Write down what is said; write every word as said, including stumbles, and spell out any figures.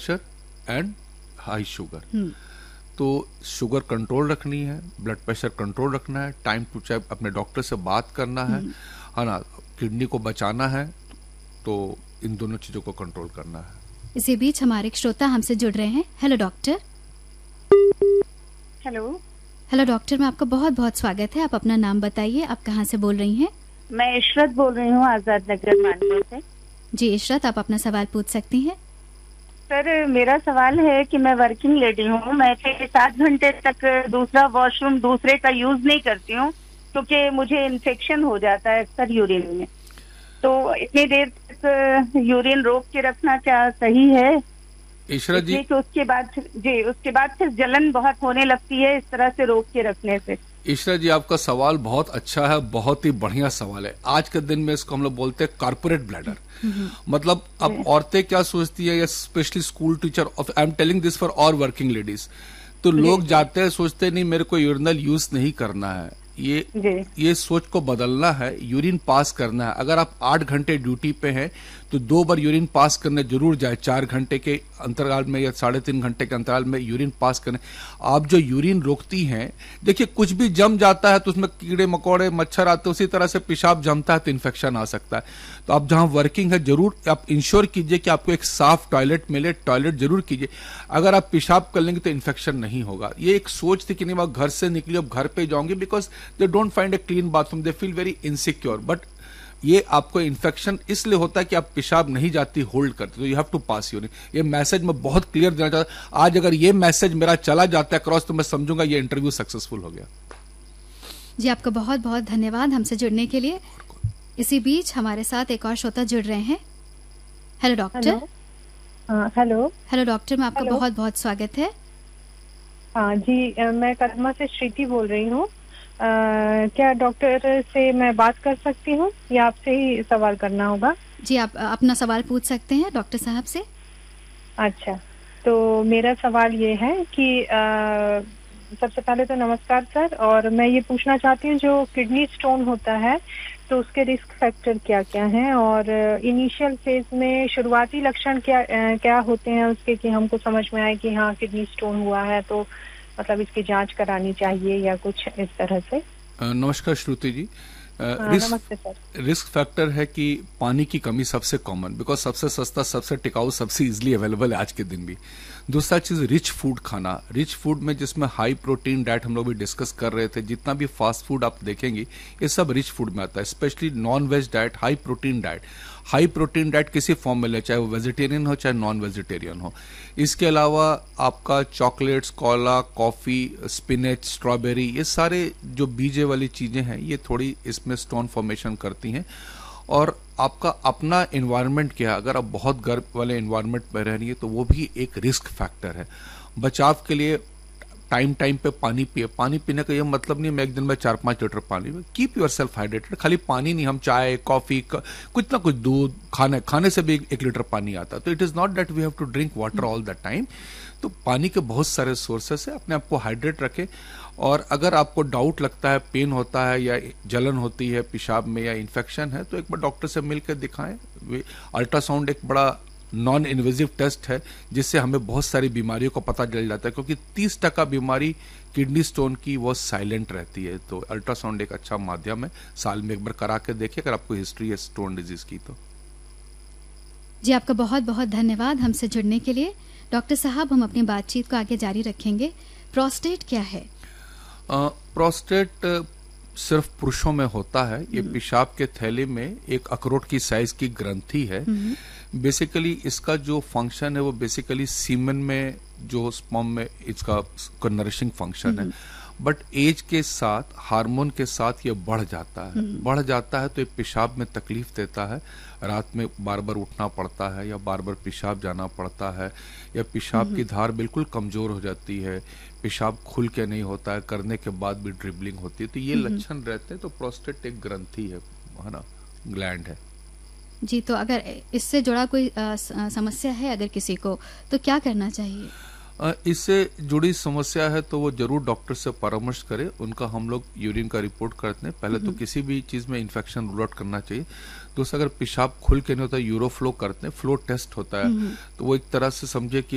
Pressure and high sugar. तो sugar control रखनी है, ब्लड प्रेशर कंट्रोल रखना है, टाइम टू टाइम अपने डॉक्टर से बात करना है है ना, किडनी को बचाना है, तो इन दोनों चीजों को कंट्रोल करना है। इसी बीच हमारे एक श्रोता हमसे जुड़ रहे हैं। Hello doctor. Hello hello doctor, मैं आपका बहुत बहुत स्वागत है। आप अपना नाम बताइए, आप कहाँ से बोल रही हैं? मैं इशरत बोल रही हूँ, आजाद नगर मानपुर से। जी इशरत, आप अपना सवाल पूछ सकती हैं। सर मेरा सवाल है कि मैं वर्किंग लेडी हूँ, मैं छह सात घंटे तक दूसरा वॉशरूम दूसरे का यूज नहीं करती हूँ क्योंकि मुझे इन्फेक्शन हो जाता है अक्सर यूरिन में। तो इतनी देर तक यूरिन रोक के रखना क्या सही है? इशरत जी, तो उसके बाद जी उसके बाद फिर जलन बहुत होने लगती है इस तरह से रोक के रखने से। इशरत जी, आपका सवाल बहुत अच्छा है, बहुत ही बढ़िया सवाल है। आज के दिन में इसको हम लोग बोलते हैं कॉर्पोरेट ब्लैडर। मतलब अब औरतें क्या सोचती है, या specially school teacher, I am telling this for all working ladies, तो लोग जाते हैं सोचते नहीं मेरे को यूरिनल यूज नहीं करना है। ये ये सोच को बदलना है, यूरिन पास करना है। अगर आप आठ घंटे ड्यूटी पे हैं तो दो बार यूरिन पास करने जरूर जाए, चार घंटे के अंतराल में या साढ़े तीन घंटे के अंतराल में यूरिन पास करने। आप जो यूरिन रोकती हैं, देखिए कुछ भी जम जाता है तो उसमें कीड़े मकोड़े मच्छर आते हैं, उसी तरह से पेशाब जमता है तो इन्फेक्शन आ सकता है। तो आप जहां वर्किंग है जरूर आप इंश्योर कीजिए कि आपको एक साफ टॉयलेट मिले, टॉयलेट जरूर कीजिए। अगर आप पेशाब कर लेंगे तो इन्फेक्शन नहीं होगा। ये एक सोच थी कि नहीं मैं घर से निकली अब घर पे जाऊंगी, because they don't find a clean bathroom, they feel very insecure. But ये आपको इन्फेक्शन इसलिए होता है कि आप पेशाब नहीं जाती, होल्ड करते, तो you have to pass urine. ये मैसेज मैं बहुत क्लियर देना चाहता हूं। आज अगर ये मैसेज मेरा चला जाता है क्रॉस तो मैं समझूंगा ये इंटरव्यू सक्सेसफुल हो गया। जी आपका बहुत बहुत धन्यवाद हमसे जुड़ने के लिए। इसी बीच हमारे साथ एक और श्रोता जुड़ रहे हैं। Hello doctor. Hello hello doctor, मैं आपका बहुत बहुत स्वागत है। हाँ जी, मैं कदमा से श्रीति बोल रही हूँ। Uh, क्या डॉक्टर से मैं बात कर सकती हूँ या आपसे ही सवाल करना होगा? जी आप अपना सवाल पूछ सकते हैं डॉक्टर साहब से। अच्छा, तो मेरा सवाल ये है कि uh, सबसे पहले तो नमस्कार सर, और मैं ये पूछना चाहती हूँ जो किडनी स्टोन होता है तो उसके रिस्क फैक्टर क्या क्या हैं, और इनिशियल फेज में शुरुआती लक्षण क्या uh, क्या होते हैं उसके, कि हमको समझ में आए कि हाँ किडनी स्टोन हुआ है तो मतलब इसकी जांच करानी चाहिए या कुछ इस तरह से। नमस्कार श्रुति जी। नमस्ते सर। रिस्क फैक्टर है कि पानी की कमी सबसे कॉमन, बिकॉज सबसे सस्ता, सबसे टिकाऊ, सबसे इजीली अवेलेबल है आज के दिन भी। दूसरा चीज रिच फूड खाना, रिच फूड में जिसमें हाई प्रोटीन डाइट हम लोग भी डिस्कस कर रहे थे, जितना भी फास्ट फूड आप देखेंगे ये सब रिच फूड में आता है, specially non veg diet, high protein diet. High protein diet किसी फॉर्म में ले, चाहे वो वेजिटेरियन हो चाहे नॉन वेजिटेरियन हो। इसके अलावा आपका chocolates, Cola, coffee, spinach, strawberry, ये सारे जो बीजे वाली चीजें हैं ये थोड़ी इसमें स्टोन फॉर्मेशन करती हैं। और आपका अपना एनवायरनमेंट क्या है, अगर आप बहुत गर्म वाले एनवायरनमेंट में रह रही है तो वो भी एक रिस्क फैक्टर है। बचाव के लिए टाइम टाइम पे पानी पिए। पानी पीने का ये मतलब नहीं मैं एक दिन में चार पांच लीटर पानी, कीप योर सेल्फ हाइड्रेटेड। खाली पानी नहीं, हम चाय, कॉफी, कुछ ना कुछ दूध, खाने खाने से भी एक, एक लीटर पानी आता है। तो it is not that we have to drink water all the time. तो पानी के बहुत सारे सोर्सेस है, अपने आप को हाइड्रेट रखें। और अगर आपको डाउट लगता है, पेन होता है या जलन होती है पेशाब में या इन्फेक्शन है, तो एक बार डॉक्टर से मिलकर दिखाएं। अल्ट्रासाउंड एक बड़ा नॉन इन्वेजिव टेस्ट है जिससे हमें बहुत सारी बीमारियों का पता चल जाता है, क्योंकि तीस टका बीमारी किडनी स्टोन की वो साइलेंट रहती है। तो अल्ट्रासाउंड एक अच्छा माध्यम है, साल में एक बार करा के देखिए अगर आपको हिस्ट्री है स्टोन डिजीज की तो। जी आपका बहुत बहुत धन्यवाद हमसे जुड़ने के लिए। डॉक्टर साहब, हम अपनी बातचीत को आगे जारी रखेंगे। प्रोस्टेट क्या है? प्रोस्टेट सिर्फ पुरुषों में होता है। ये पेशाब के थैले में एक अखरोट की साइज की ग्रंथि है। बेसिकली इसका जो फंक्शन है वो बेसिकली सीमेन में जो स्पर्म में इसका नरिशिंग फंक्शन है। बट एज के साथ, हार्मोन के साथ ये बढ़ जाता है। बढ़ जाता है तो ये पेशाब में तकलीफ देता है, रात में बार बार उठना पड़ता है या बार बार पेशाब जाना पड़ता है, या पेशाब की धार बिल्कुल कमजोर हो जाती है, पेशाब खुल के नहीं होता है, करने के बाद भी ड्रिबलिंग होती है। तो ये लक्षण रहते हैं। तो प्रोस्टेट एक ग्रंथि है, है ना, ग्लैंड है। जी, तो अगर इससे जुड़ा कोई आ, समस्या है अगर किसी को, तो क्या करना चाहिए? इससे जुड़ी समस्या है तो वो जरूर डॉक्टर से परामर्श करे। उनका हम लोग यूरिन का रिपोर्ट करते हैं। पहले तो किसी भी चीज में इन्फेक्शन रूल आउट करना चाहिए। दूसरा, अगर पेशाब खुल के नहीं होता यूरोफ्लो करते हैं, फ्लो टेस्ट होता है, तो वो एक तरह से समझे कि